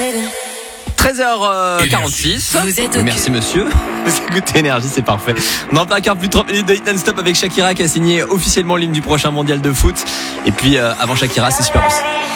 13h46. Merci monsieur. Vous écoutez Énergie, c'est parfait. On en parle plus de 30 minutes de hit non-stop avec Shakira qui a signé officiellement l'hymne du prochain mondial de foot. Et puis avant Shakira, c'est Super Boss.